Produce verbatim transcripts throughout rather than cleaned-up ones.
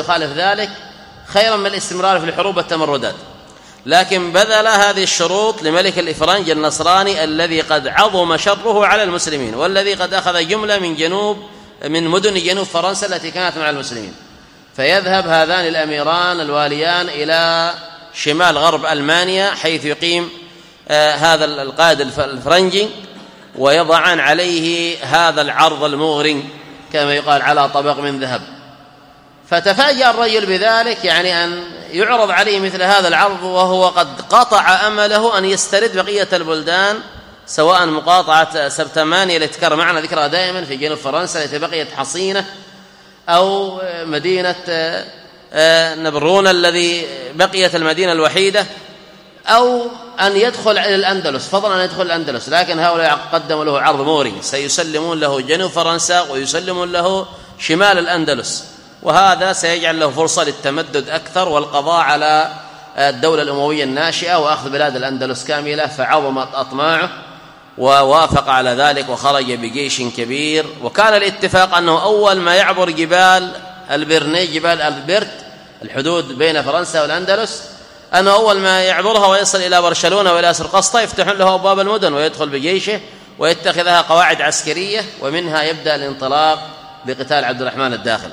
يخالف ذلك خيرا من الاستمرار في الحروب والتمردات، لكن بذل هذه الشروط لملك الإفرنج النصراني الذي قد عظم شره على المسلمين، والذي قد أخذ جملة من جنوب من مدن جنوب فرنسا التي كانت مع المسلمين. فيذهب هذان الأميران الواليان إلى شمال غرب ألمانيا حيث يقيم آه هذا القائد الفرنجي، ويضعان عليه هذا العرض المغري كما يقال على طبق من ذهب. فتفاجأ الرجل بذلك، يعني أن يعرض عليه مثل هذا العرض وهو قد قطع أمله أن يسترد بقية البلدان، سواء مقاطعة سبتمانيا التي تكرر معنا ذكرها دائما في جنوب فرنسا التي بقيت حصينة، أو مدينة نبرون الذي بقيت المدينة الوحيدة، أو أن يدخل إلى الأندلس، فضلا أن يدخل الأندلس. لكن هؤلاء قدموا له عرض مغري، سيسلمون له جنوب فرنسا ويسلمون له شمال الأندلس، وهذا سيجعل له فرصة للتمدد أكثر والقضاء على الدولة الأموية الناشئة وأخذ بلاد الأندلس كاملة. فعظمت أطماعه ووافق على ذلك وخرج بجيش كبير. وكان الاتفاق أنه أول ما يعبر جبال البرني جبال البرت الحدود بين فرنسا والأندلس، أنه أول ما يعبرها ويصل إلى برشلونة وإلى سرقسطة يفتحون له أبواب المدن ويدخل بجيشه ويتخذها قواعد عسكرية، ومنها يبدأ الانطلاق بقتال عبد الرحمن الداخل.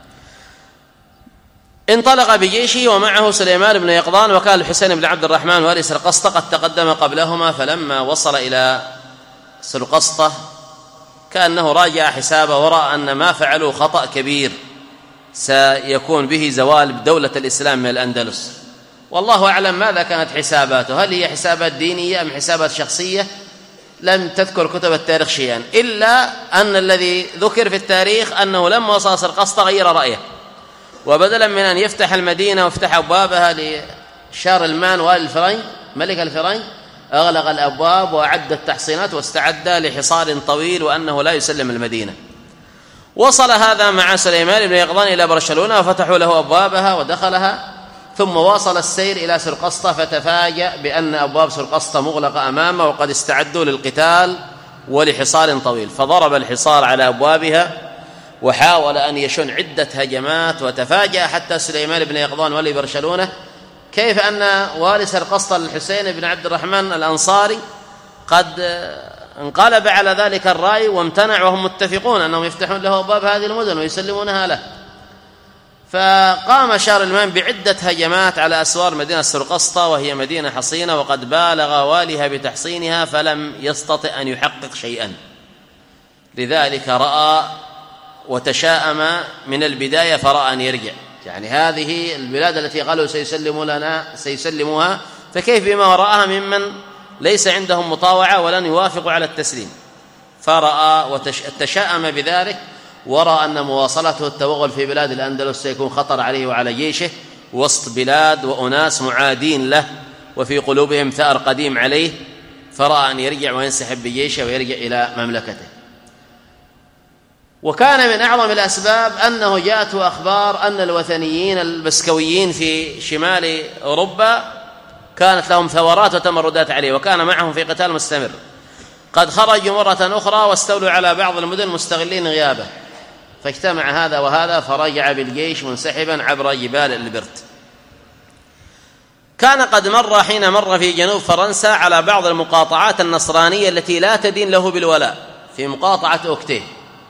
انطلق بجيشه ومعه سليمان بن يقظان، وكان الحسين بن عبد الرحمن والي سرقسطة قد تقدم قبلهما. فلما وصل إلى سرقسطة كأنه راجع حسابه ورأى أن ما فعلوا خطأ كبير سيكون به زوال دولة الإسلام من الأندلس. والله أعلم ماذا كانت حساباته، هل هي حسابات دينية أم حسابات شخصية؟ لم تذكر كتب التاريخ شيئا، إلا أن الذي ذكر في التاريخ أنه لما وصل سرقسطة غير رأيه، وبدلا من أن يفتح المدينة وافتح أبوابها لشارلمان والي الفرنج ملك الفرنج، أغلق الأبواب وأعد التحصينات واستعد لحصار طويل وأنه لا يسلم المدينة. وصل هذا مع سليمان بن يقظان إلى برشلونة وفتحوا له أبوابها ودخلها، ثم واصل السير إلى سرقسطة فتفاجأ بأن أبواب سرقسطة مغلقة أمامه وقد استعدوا للقتال ولحصار طويل، فضرب الحصار على أبوابها وحاول أن يشن عدة هجمات. وتفاجأ حتى سليمان بن يقظان والي برشلونة كيف أن والي سرقسطة الحسين بن عبد الرحمن الأنصاري قد انقلب على ذلك الرأي وامتنع، وهم متفقون أنهم يفتحون له أبواب هذه المدن ويسلمونها له. فقام شارلمان بعدة هجمات على أسوار مدينة سرقسطة وهي مدينة حصينة، وقد بالغ واليها بتحصينها فلم يستطع أن يحقق شيئا. لذلك رأى وتشاءم من البداية فرأى أن يرجع، يعني هذه البلاد التي قالوا سيسلموا لنا سيسلموها، فكيف بما وراءها ممن ليس عندهم مطاوعة ولن يوافقوا على التسليم. فرأى وتشاءم بذلك، ورأى أن مواصلته التوغل في بلاد الأندلس سيكون خطر عليه وعلى جيشه وسط بلاد وأناس معادين له وفي قلوبهم ثأر قديم عليه، فرأى أن يرجع وينسحب بجيشه ويرجع إلى مملكته. وكان من أعظم الأسباب أنه جاءته أخبار أن الوثنيين البسكويين في شمال أوروبا كانت لهم ثورات وتمردات عليه، وكان معهم في قتال مستمر. قد خرجوا مرة أخرى واستولوا على بعض المدن مستغلين غيابه، فاجتمع هذا وهذا فرجع بالجيش منسحبا عبر جبال البرت. كان قد مر حين مر في جنوب فرنسا على بعض المقاطعات النصرانية التي لا تدين له بالولاء في مقاطعة أوكتيه،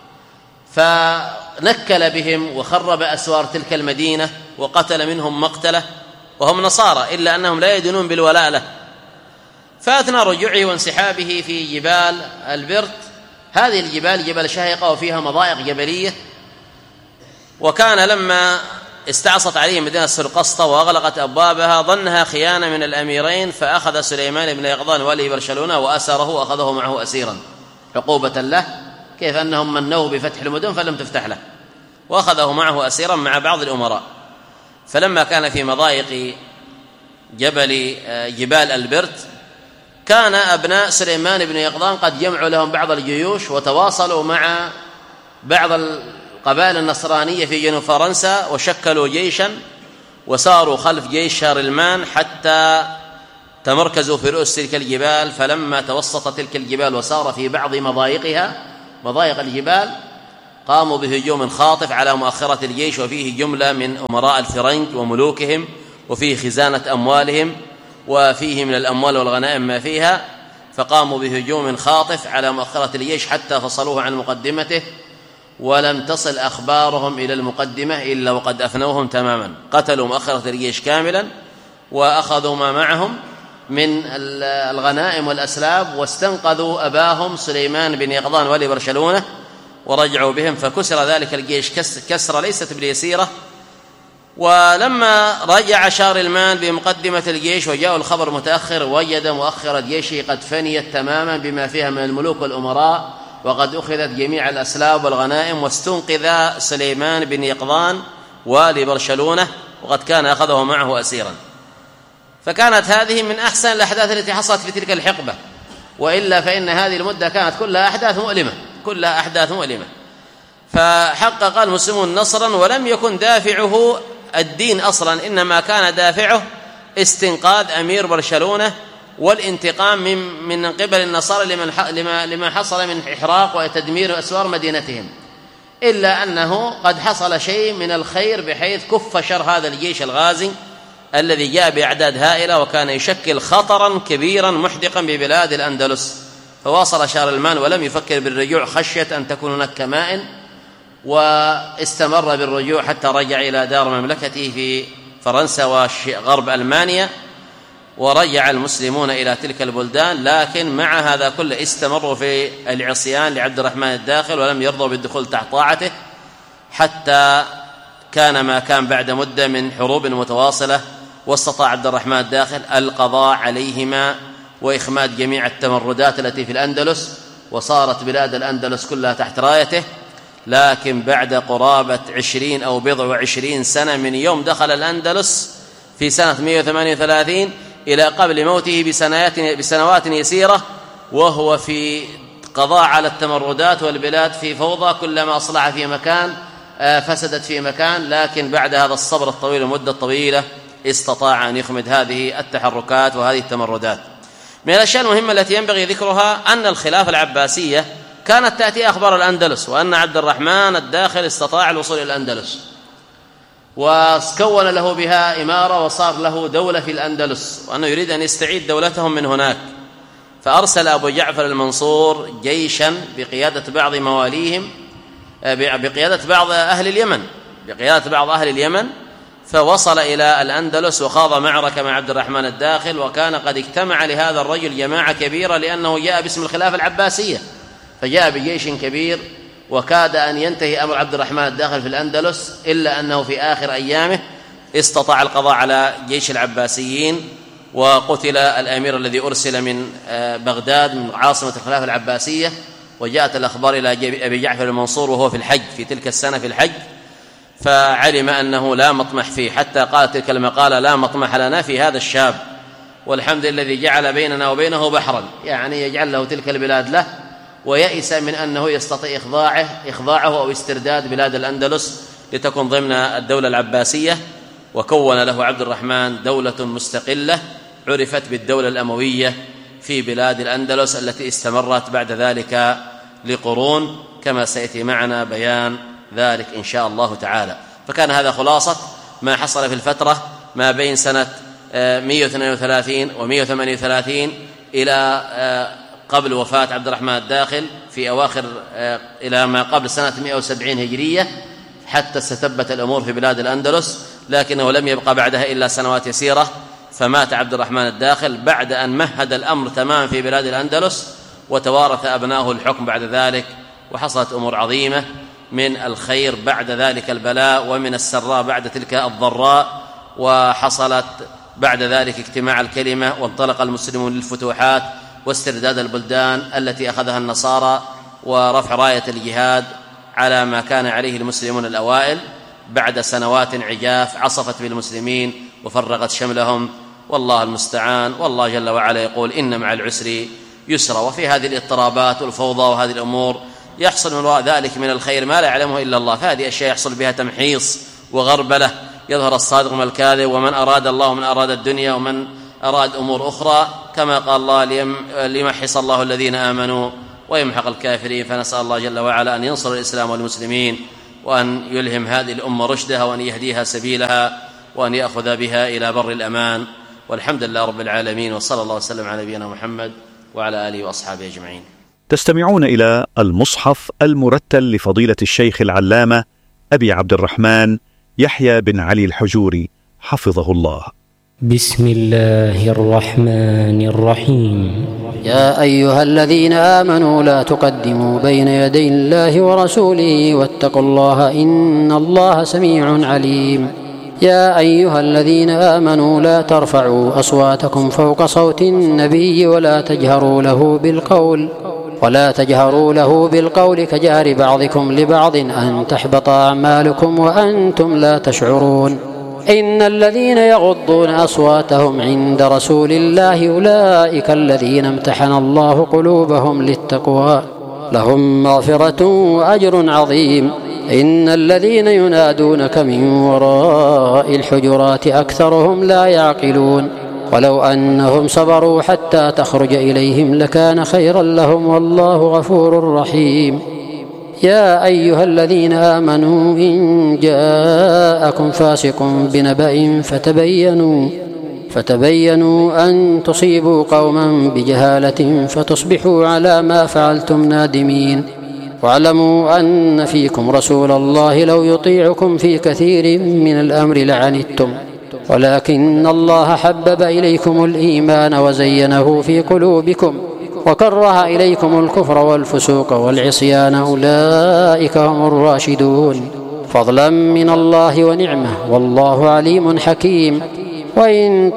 فنكل بهم وخرب أسوار تلك المدينة وقتل منهم مقتله وهم نصارى، إلا أنهم لا يدينون بالولاء له. فأثنى رجوعه وانسحابه في جبال البرت، هذه الجبال جبل شاهقة وفيها مضايق جبلية، وكان لما استعصت عليه مدينة سرقسطة وأغلقت أبوابها ظنها خيانة من الأميرين، فأخذ سليمان بن يقظان والي برشلونة وأسره وأخذه معه أسيرا عقوبة له، كيف أنهم منوه بفتح المدن فلم تفتح له، وأخذه معه أسيرا مع بعض الأمراء. فلما كان في مضايق جبل جبال البرت كان أبناء سليمان بن يقظان قد جمعوا لهم بعض الجيوش وتواصلوا مع بعض القبائل النصرانية في جنوب فرنسا وشكلوا جيشا وساروا خلف جيش شارلمان حتى تمركزوا في رؤوس تلك الجبال. فلما توسط تلك الجبال وسار في بعض مضايقها مضايق الجبال قاموا بهجوم خاطف على مؤخرة الجيش، وفيه جملة من أمراء الفرنج وملوكهم، وفيه خزانة أموالهم، وفيه من الأموال والغنائم ما فيها، فقاموا بهجوم خاطف على مؤخرة الجيش حتى فصلوه عن مقدمته، ولم تصل أخبارهم إلى المقدمة إلا وقد أفنوهم تماما. قتلوا مؤخرة الجيش كاملا وأخذوا ما معهم من الغنائم والأسلاب، واستنقذوا أباهم سليمان بن يقظان ولي برشلونة ورجعوا بهم، فكسر ذلك الجيش كسرة ليست باليسيرة. ولما رجع شارلمان بمقدمة الجيش وجاء الخبر متأخر، وجد مؤخرة جيشه قد فنيت تماما بما فيها من الملوك والأمراء، وقد أخذت جميع الأسلاب والغنائم، واستنقذ سليمان بن يقظان والي برشلونة، وقد كان أخذه معه أسيرا. فكانت هذه من أحسن الأحداث التي حصلت في تلك الحقبة، وإلا فإن هذه المدة كانت كلها أحداث مؤلمة كلها أحداث مؤلمة. فحقق المسلمون نصرا، ولم يكن دافعه الدين أصلا، إنما كان دافعه استنقاذ أمير برشلونة والانتقام من من قبل النصارى لما لما حصل من إحراق وتدمير أسوار مدينتهم. إلا أنه قد حصل شيء من الخير، بحيث كف شر هذا الجيش الغازي الذي جاء بأعداد هائلة، وكان يشكل خطرا كبيرا محدقا ببلاد الأندلس. فواصل شارلمان ولم يفكر بالرجوع خشية أن تكون هناك كمائن، واستمر بالرجوع حتى رجع إلى دار مملكته في فرنسا وغرب ألمانيا، ورجع المسلمون إلى تلك البلدان. لكن مع هذا كله استمروا في العصيان لعبد الرحمن الداخل، ولم يرضوا بالدخول تحت طاعته، حتى كان ما كان بعد مدة من حروب متواصلة، واستطاع عبد الرحمن الداخل القضاء عليهما وإخماد جميع التمردات التي في الأندلس، وصارت بلاد الأندلس كلها تحت رايته. لكن بعد قرابة عشرين أو بضع وعشرين سنة من يوم دخل الأندلس في سنة مئة وثمانية وثلاثين إلى قبل موته بسنوات, بسنوات يسيرة، وهو في قضاء على التمردات والبلاد في فوضى، كلما أصلح في مكان فسدت في مكان. لكن بعد هذا الصبر الطويل المدة الطويلة استطاع أن يخمد هذه التحركات وهذه التمردات. من الأشياء المهمة التي ينبغي ذكرها أن الخلافة العباسية كانت تأتي أخبار الأندلس، وأن عبد الرحمن الداخل استطاع الوصول إلى الأندلس، وكون له بها إمارة، وصار له دولة في الأندلس، وأنه يريد أن يستعيد دولتهم من هناك. فأرسل أبو جعفر المنصور جيشا بقيادة بعض مواليهم، بقيادة بعض أهل اليمن بقيادة بعض أهل اليمن فوصل إلى الأندلس وخاض معركة مع عبد الرحمن الداخل. وكان قد اجتمع لهذا الرجل جماعة كبيرة، لأنه جاء باسم الخلافة العباسية، فجاء بجيش كبير، وكاد أن ينتهي أمر عبد الرحمن الداخل في الأندلس، إلا أنه في آخر أيامه استطاع القضاء على جيش العباسيين، وقتل الأمير الذي أرسل من بغداد من عاصمة الخلافة العباسية. وجاءت الأخبار إلى أبي جعفر المنصور وهو في الحج في تلك السنة في الحج، فعلم أنه لا مطمح فيه، حتى قال تلك المقالة: لا مطمح لنا في هذا الشاب، والحمد الذي جعل بيننا وبينه بحرا، يعني يجعل له تلك البلاد له، ويئس من أنه يستطيع إخضاعه, إخضاعه أو استرداد بلاد الأندلس لتكون ضمن الدولة العباسية. وكون له عبد الرحمن دولة مستقلة عرفت بالدولة الأموية في بلاد الأندلس، التي استمرت بعد ذلك لقرون، كما سيأتي معنا بيان ذلك إن شاء الله تعالى. فكان هذا خلاصة ما حصل في الفترة ما بين سنة مئة واثنين وثلاثين ومئة وثمانية وثلاثين إلى قبل وفاة عبد الرحمن الداخل في أواخر إلى ما قبل سنة مئة وسبعين هجرية، حتى استتبت الأمور في بلاد الأندلس. لكنه لم يبقى بعدها إلا سنوات يسيرة، فمات عبد الرحمن الداخل بعد أن مهد الأمر تماما في بلاد الأندلس، وتوارث أبناؤه الحكم بعد ذلك. وحصلت أمور عظيمة من الخير بعد ذلك البلاء، ومن السراء بعد تلك الضراء. وحصلت بعد ذلك اجتماع الكلمة، وانطلق المسلمون للفتوحات واسترداد البلدان التي أخذها النصارى، ورفع راية الجهاد على ما كان عليه المسلمون الأوائل بعد سنوات عجاف عصفت بالمسلمين وفرغت شملهم. والله المستعان. والله جل وعلا يقول: إن مع العسر يسرا. وفي هذه الاضطرابات والفوضى وهذه الأمور يحصل من وراء ذلك من الخير ما لا يعلمه إلا الله. فهذه أشياء يحصل بها تمحيص وغربلة، يظهر الصادق من الكاذب، ومن أراد الله من أراد الدنيا، ومن أراد أمور أخرى، كما قال الله: ليمحص الله الذين آمنوا ويمحق الكافرين. فنسأل الله جل وعلا أن ينصر الإسلام والمسلمين، وأن يلهم هذه الأمة رشدها، وأن يهديها سبيلها، وأن يأخذ بها إلى بر الأمان. والحمد لله رب العالمين، وصلى الله وسلم على نبينا محمد وعلى آله وأصحابه أجمعين. تستمعون إلى المصحف المرتل لفضيلة الشيخ العلامة أبي عبد الرحمن يحيى بن علي الحجوري حفظه الله. بسم الله الرحمن الرحيم. يا أيها الذين آمنوا لا تقدموا بين يدي الله ورسوله واتقوا الله إن الله سميع عليم. يا أيها الذين آمنوا لا ترفعوا أصواتكم فوق صوت النبي ولا تجهروا له بالقول ولا تجهروا له بالقول كجهر بعضكم لبعض أن تحبط أعمالكم وأنتم لا تشعرون. إن الذين يغضون أصواتهم عند رسول الله أولئك الذين امتحن الله قلوبهم للتقوى لهم مغفرة وأجر عظيم. إن الذين ينادونك من وراء الحجرات أكثرهم لا يعقلون. ولو أنهم صبروا حتى تخرج إليهم لكان خيرا لهم والله غفور رحيم. يا أيها الذين آمنوا إن جاءكم فاسق بنبأ فتبينوا فتبينوا أن تصيبوا قوما بجهالة فتصبحوا على ما فعلتم نادمين. واعلموا أن فيكم رسول الله لو يطيعكم في كثير من الأمر لعنتم ولكن الله حبب إليكم الإيمان وزينه في قلوبكم وكره إليكم الكفر والفسوق والعصيان أولئك هم الراشدون فضلا من الله ونعمة والله عليم حكيم. وإن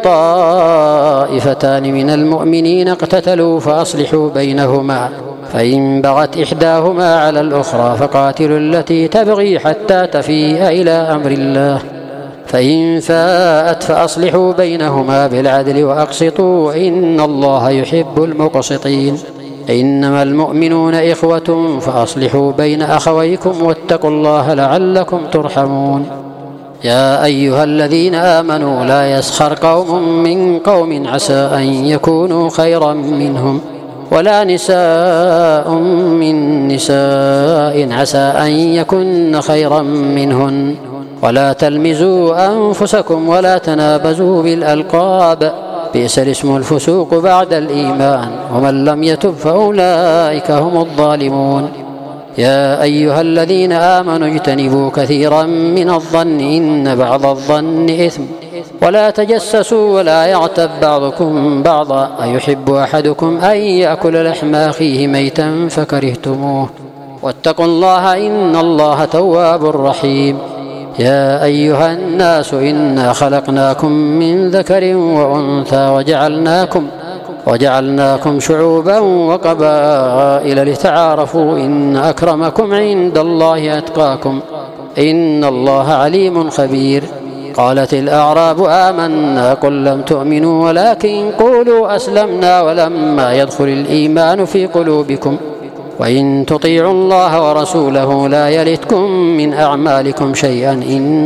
طائفتان من المؤمنين اقتتلوا فأصلحوا بينهما فإن بغت إحداهما على الأخرى فقاتلوا التي تبغي حتى تفيء إلى أمر الله فإن فاءت فأصلحوا بينهما بالعدل وأقسطوا إن الله يحب المقسطين. إنما المؤمنون إخوة فأصلحوا بين أخويكم واتقوا الله لعلكم ترحمون. يا أيها الذين آمنوا لا يسخر قوم من قوم عسى أن يكونوا خيرا منهم ولا نساء من نساء عسى أن يكن خيرا منهن ولا تلمزوا أنفسكم ولا تنابزوا بالألقاب بئس الاسم الفسوق بعد الإيمان ومن لم يتب فأولئك هم الظالمون. يا أيها الذين آمنوا اجتنبوا كثيرا من الظن إن بعض الظن إثم ولا تجسسوا ولا يغتب بعضكم بعضا أيحب أحدكم أن يأكل لحم أخيه ميتا فكرهتموه واتقوا الله إن الله تواب رحيم. يا أيها الناس إنا خلقناكم من ذكر وأنثى وجعلناكم وجعلناكم شعوبا وقبائل لتعارفوا إن أكرمكم عند الله أتقاكم إن الله عليم خبير. قالت الأعراب آمنا قل لم تؤمنوا ولكن قولوا أسلمنا ولما يدخل الإيمان في قلوبكم وإن تطيعوا الله ورسوله لا يلتكم من أعمالكم شيئا إن